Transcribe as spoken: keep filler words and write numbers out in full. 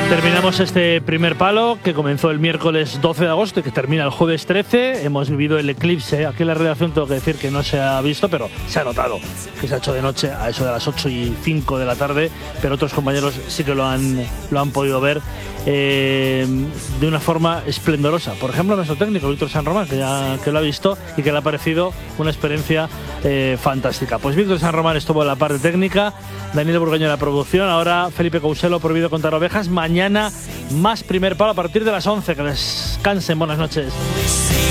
Terminamos este primer palo que comenzó el miércoles doce de agosto y que termina el jueves trece. Hemos vivido el eclipse. Aquí en la redacción tengo que decir que no se ha visto, pero se ha notado que se ha hecho de noche a eso de las ocho y cinco de la tarde, pero otros compañeros sí que lo han, lo han podido ver eh, de una forma esplendorosa. Por ejemplo, nuestro técnico, Víctor San Román, que, ya, que lo ha visto y que le ha parecido una experiencia eh, fantástica. Pues Víctor San Román estuvo en la parte técnica, Daniel Burgueño en la producción, ahora Felipe Couselo, Prohibido Contar Ovejas. Mañana más primer palo a partir de las once. Que descansen, buenas noches.